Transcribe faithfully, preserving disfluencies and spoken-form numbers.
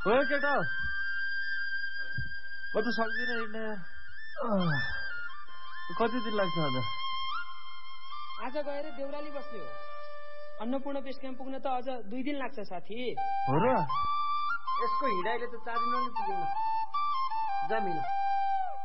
हो केटा म त सक्दिनँ हिँड्न यार। कति दिन लाग्छ आज? आज गएर देउराली बस्ने हो। अन्नपूर्ण बेस क्याम्प पुग्न त अझ दुई दिन लाग्छ साथी। हो र? यसको हिँडाइले त चार दिन पनि पुग्दैन। जा मिन